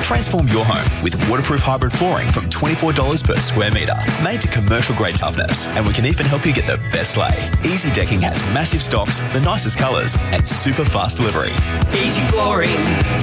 Transform your home with waterproof hybrid flooring from $24 per square metre. Made to commercial grade toughness, and we can even help you get the best lay. Easy Decking has massive stocks, the nicest colours, and super fast delivery. Easy flooring,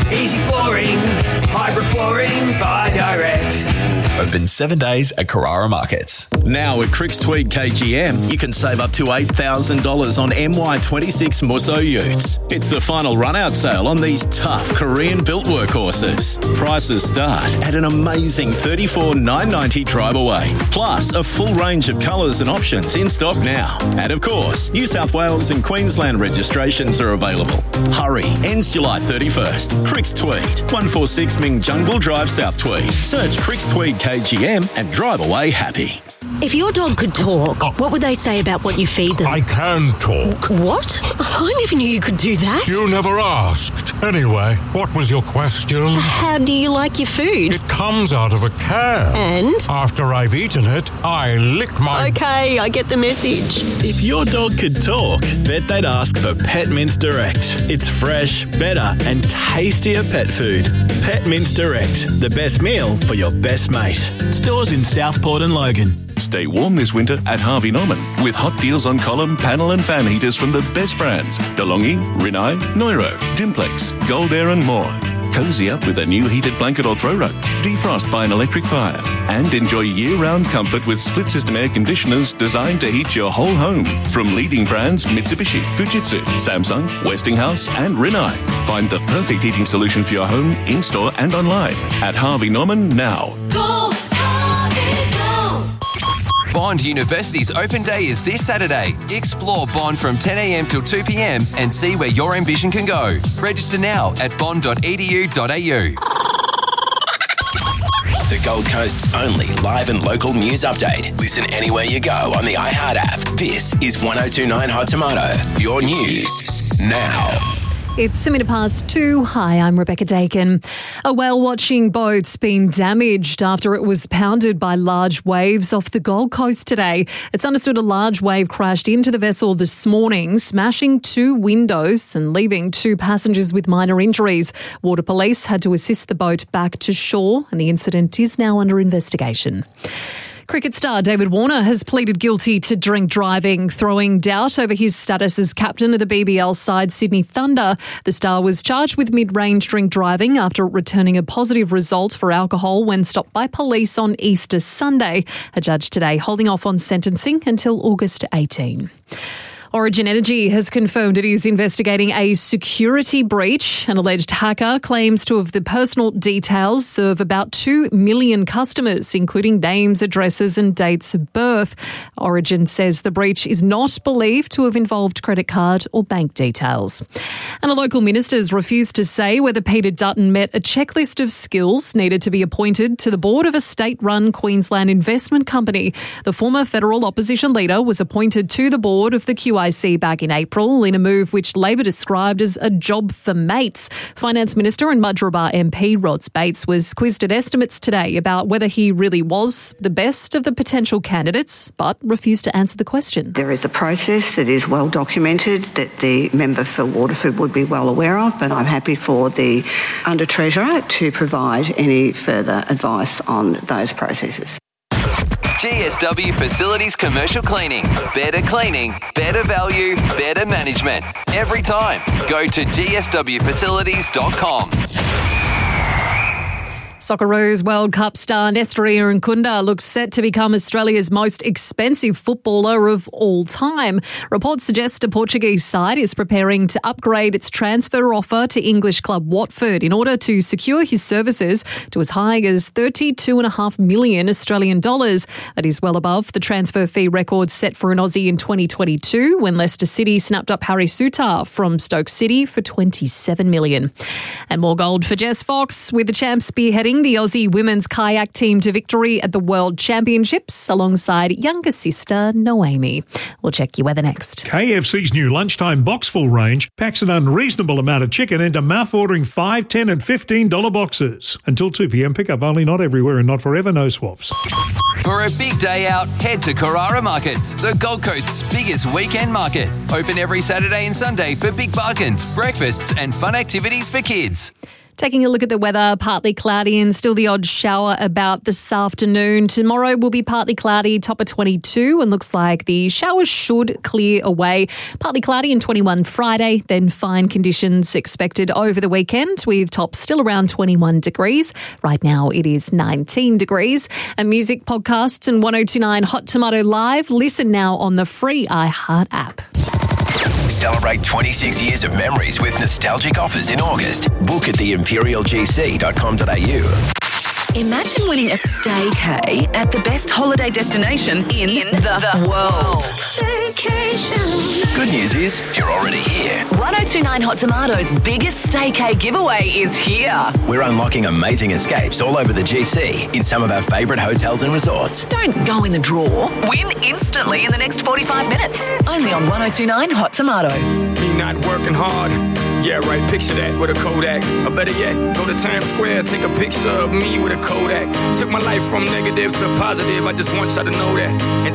hybrid flooring by Direct. Open 7 days at Carrara Markets. Now at Cricks Tweed KGM, you can save up to $8,000 on MY26 Musso utes. It's the final run-out sale on these tough Korean-built workhorses. Prices start at an amazing $34,990 drive away. Plus, a full range of colours and options in stock now. And of course, New South Wales and Queensland registrations are available. Hurry, ends July 31st. Cricks Tweed, 146 Ming Jungle Drive, South Tweed. Search Cricks Tweed KGM and drive away happy. If your dog could talk, what would they say about what you feed them? I can talk. What? I never knew you could do that. You never asked. Anyway, what was your question? How do you like your food? It comes out of a can. And? After I've eaten it, I lick my... Okay, I get the message. If your dog could talk, bet they'd ask for Pet Mints Direct. It's fresh, better and tastier pet food. Pet Mints Direct, the best meal for your best mate. Stores in Southport and Logan. Stay warm this winter at Harvey Norman with hot deals on column, panel and fan heaters from the best brands. DeLonghi, Rinnai, Neuro, Dimplex, Gold Air and more. Cozy up with a new heated blanket or throw rug. Defrost by an electric fire. And enjoy year-round comfort with split-system air conditioners designed to heat your whole home. From leading brands Mitsubishi, Fujitsu, Samsung, Westinghouse and Rinnai. Find the perfect heating solution for your home, in-store and online at Harvey Norman now. Go, Harvey, go! Bond University's open day is this Saturday. Explore Bond from 10 a.m. till 2 p.m. and see where your ambition can go. Register now at bond.edu.au. The Gold Coast's only live and local news update. Listen anywhere you go on the iHeart app. This is 102.9 Hot Tomato. Your news now. It's 2:02. Hi, I'm Rebecca Dakin. A whale-watching boat's been damaged after it was pounded by large waves off the Gold Coast today. It's understood a large wave crashed into the vessel this morning, smashing 2 windows and leaving 2 passengers with minor injuries. Water police had to assist the boat back to shore, and the incident is now under investigation. Cricket star David Warner has pleaded guilty to drink driving, throwing doubt over his status as captain of the BBL side Sydney Thunder. The star was charged with mid-range drink driving after returning a positive result for alcohol when stopped by police on Easter Sunday. A judge today holding off on sentencing until August 18. Origin Energy has confirmed it is investigating a security breach. An alleged hacker claims to have the personal details of about 2 million customers, including names, addresses and dates of birth. Origin says the breach is not believed to have involved credit card or bank details. And a local minister's refused to say whether Peter Dutton met a checklist of skills needed to be appointed to the board of a state-run Queensland investment company. The former federal opposition leader was appointed to the board of the QIC back in April in a move which Labor described as a job for mates. Finance Minister and Mudgeeraba MP Rod Bates was quizzed at estimates today about whether he really was the best of the potential candidates, but refused to answer the question. There is a process that is well documented that the member for Waterford would be well aware of, but I'm happy for the Under-Treasurer to provide any further advice on those processes. GSW Facilities Commercial Cleaning. Better cleaning, better value, better management. Every time. Go to gswfacilities.com. Socceroos World Cup star Nestory Nkunda looks set to become Australia's most expensive footballer of all time. Reports suggest a Portuguese side is preparing to upgrade its transfer offer to English club Watford in order to secure his services to as high as $32.5 million Australian dollars. That is well above the transfer fee record set for an Aussie in 2022 when Leicester City snapped up Harry Souttar from Stoke City for $27 million. And more gold for Jess Fox, with the champs spearheading the Aussie women's kayak team to victory at the World Championships alongside younger sister Noemi. We'll check your weather next. KFC's new lunchtime boxful range packs an unreasonable amount of chicken into mouth-watering $5, $10 and $15 boxes. Until 2 p.m, pick up only, not everywhere and not forever, no swaps. For a big day out, head to Carrara Markets, the Gold Coast's biggest weekend market. Open every Saturday and Sunday for big bargains, breakfasts and fun activities for kids. Taking a look at the weather, partly cloudy and still the odd shower about this afternoon. Tomorrow will be partly cloudy, top of 22, and looks like the showers should clear away. Partly cloudy and 21 Friday, then fine conditions expected over the weekend with tops still around 21 degrees. Right now it is 19 degrees. And music podcasts and 1029 Hot Tomato Live. Listen now on the free iHeart app. Celebrate 26 years of memories with nostalgic offers in August. Book at theimperialgc.com.au. Imagine winning a staycay at the best holiday destination in the world. Staycation. Good news is you're already here. 1029 Hot Tomatoes' biggest staycay giveaway is here. We're unlocking amazing escapes all over the GC in some of our favourite hotels and resorts. Don't go in the draw. Win instantly in the next 45 minutes. Only on 1029 Hot Tomato. Me not working hard. Yeah, right, picture that with a Kodak. Or better yet, go to Times Square, take a picture of me with a Kodak. Took my life from negative to positive, I just want y'all to know that. And